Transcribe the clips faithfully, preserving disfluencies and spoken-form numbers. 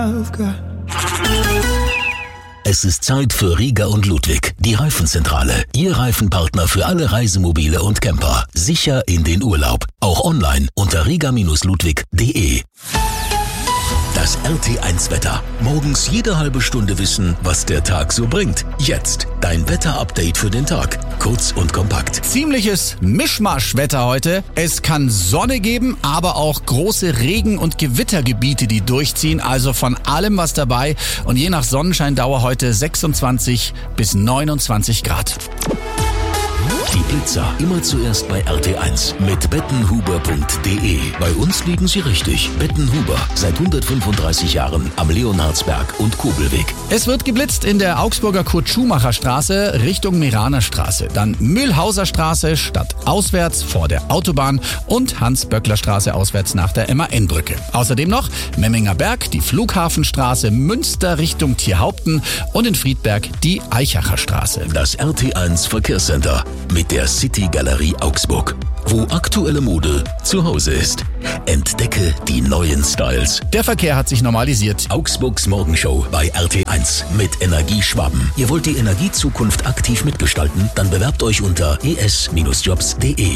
Es ist Zeit für Rieger und Ludwig, die Reifenzentrale. Ihr Reifenpartner für alle Reisemobile und Camper. Sicher in den Urlaub. Auch online unter rieger Ludwig punkt de. Das R T eins Wetter. Morgens jede halbe Stunde wissen, was der Tag so bringt. Jetzt dein Wetter-Update für den Tag. Kurz und kompakt. Ziemliches Mischmasch-Wetter heute. Es kann Sonne geben, aber auch große Regen- und Gewittergebiete, die durchziehen. Also von allem was dabei. Und je nach Sonnenscheindauer heute sechsundzwanzig bis neunundzwanzig Grad. Die Blitzer immer zuerst bei R T eins mit bettenhuber punkt de. Bei uns liegen sie richtig. Bettenhuber, seit hundertfünfunddreißig Jahren am Leonhardsberg und Kobelweg. Es wird geblitzt in der Augsburger Kurt-Schumacher-Straße Richtung Meraner Straße. Dann Mühlhauser Straße stadtauswärts vor der Autobahn und Hans-Böckler-Straße auswärts nach der M A N-Brücke. Außerdem noch Memminger Berg, die Flughafenstraße, Münster Richtung Tierhaupten und in Friedberg die Eichacher Straße. Das R T eins Verkehrscenter mit der City Galerie Augsburg, wo aktuelle Mode zu Hause ist. Entdecke die neuen Styles. Der Verkehr hat sich normalisiert. Augsburgs Morgenshow bei R T eins mit Energie Schwaben. Ihr wollt die Energiezukunft aktiv mitgestalten? Dann bewerbt euch unter e s jobs punkt de.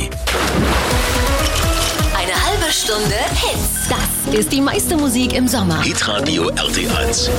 Eine halbe Stunde Hits. Das ist die meiste Musik im Sommer. Hitradio R T eins.